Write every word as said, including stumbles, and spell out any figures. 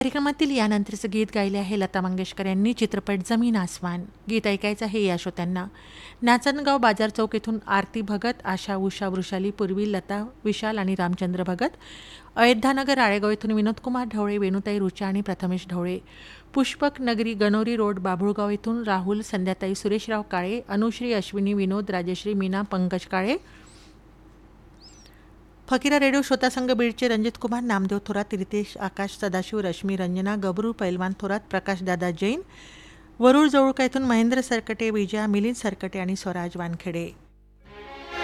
कार्यक्रमातील यानंतरचं गीत गायले आहे लता मंगेशकर यांनी. चित्रपट जमीन आसमान. गीत ऐकायचं आहे या श्रोत्यांना. नाचनगाव बाजार चौक येथून आरती भगत, आशा, उषा, वृषाली, पूर्वी, लता, विशाल आणि रामचंद्र भगत. अयोध्यानगर राळेगाव येथून विनोदकुमार ढवळे, वेणुताई रुचा आणि प्रथमेश ढवळे. पुष्पक नगरी गणोरी रोड बाभुळगाव येथून राहुल, संध्याताई, सुरेशराव काळे, अनुश्री, अश्विनी, विनोद, राजश्री, मीना, पंकज काळे. फकीरा रेडिओ श्रोता संघ बीडचे रणजित कुमार, नामदेव थोरात, रितेश, आकाश, सदाशिव, रश्मी, रंजना, गबरू, पैलवान थोरात, प्रकाशदादा जैन. वरुड जवळका येथून महेंद्र सरकटे, विजया, मिलिंद सरकटे आणि स्वराज वानखेडे.